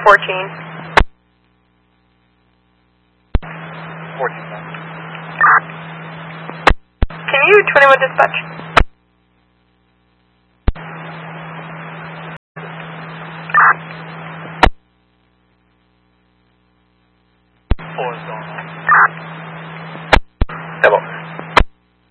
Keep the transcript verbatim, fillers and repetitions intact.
fourteen. fourteen. Can you twenty-one dispatch? Four is going on. Hello.